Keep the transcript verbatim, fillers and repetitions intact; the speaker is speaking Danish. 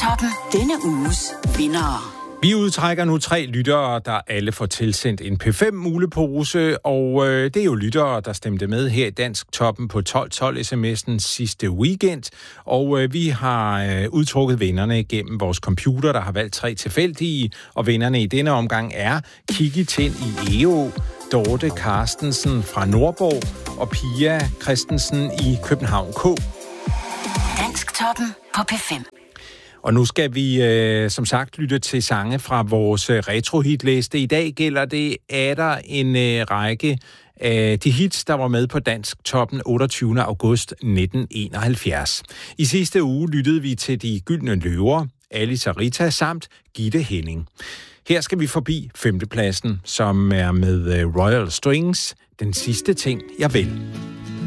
Dansktoppen. Denne uges vindere. Vi udtrækker nu tre lyttere, der alle får tilsendt en P fem mulepose, og øh, det er jo lyttere, der stemte med her i Dansktoppen på tolv tolv sms'en sidste weekend, og øh, vi har øh, udtrukket vinderne gennem vores computer, der har valgt tre tilfældige, og vinderne i denne omgang er Kiki Tind i Egå, Dorte Carstensen fra Nordborg og Pia Christensen i København K. Dansktoppen på P fem. Og nu skal vi øh, som sagt lytte til sange fra vores øh, retrohitliste. I dag gælder det atter en øh, række af de hits, der var med på Dansktoppen otteogtyvende august nitten enoghalvfjerds. I sidste uge lyttede vi til De Gyldne Løver, Alice og Rita samt Gitte Henning. Her skal vi forbi femtepladsen, som er med øh, Royal Strings, Den sidste ting, jeg vil.